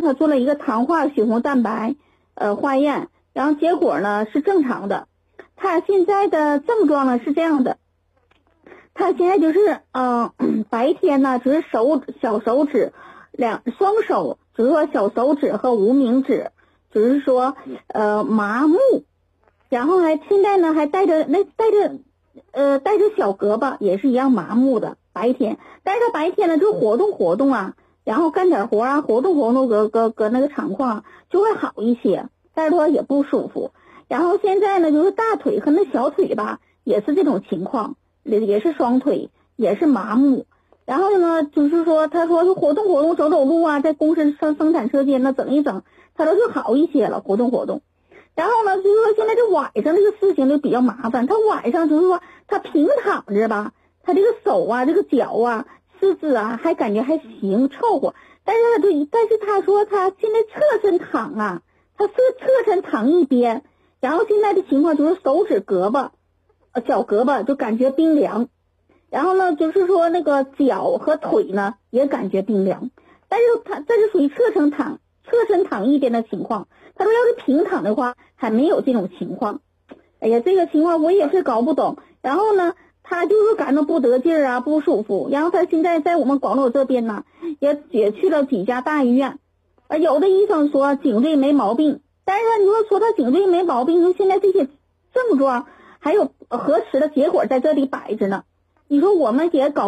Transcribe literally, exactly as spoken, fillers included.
他做了一个糖化血红蛋白呃化验，然后结果呢是正常的。他现在的症状呢是这样的，他现在就是嗯、呃、白天呢就是手小手指两双手，就是说小手指和无名指就是说呃麻木，然后还现在呢还带着那带着呃带着小胳膊也是一样麻木的白天，但是他白天呢就活动活动啊，然后干点活啊，活动活动搁搁搁那个场况就会好一些，但是说也不舒服。然后现在呢就是大腿和那小腿吧也是这种情况，也是双腿也是麻木。然后呢就是说他说是活动活动走走路啊，在公司生生产车间呢整一整，他都就好一些了，活动活动。然后呢就是说现在这晚上这个事情就比较麻烦，他晚上就是说他平躺着吧，他这个手啊这个脚啊四肢啊还感觉还行凑合，但是他就但是他说他现在侧身躺啊，他是侧身躺一边，然后现在的情况就是手指胳膊呃小胳膊就感觉冰凉，然后呢就是说那个脚和腿呢也感觉冰凉，但是他这是属于侧身躺侧身躺一边的情况。他说要是平躺的话还没有这种情况。哎呀这个情况我也是搞不懂，然后呢他就是感到不得劲儿啊不舒服，然后他现在在我们广州这边呢也也去了几家大医院，呃有的医生说颈椎没毛病，但是你说说他颈椎没毛病，你说现在这些症状还有核实的结果在这里摆着呢，你说我们也搞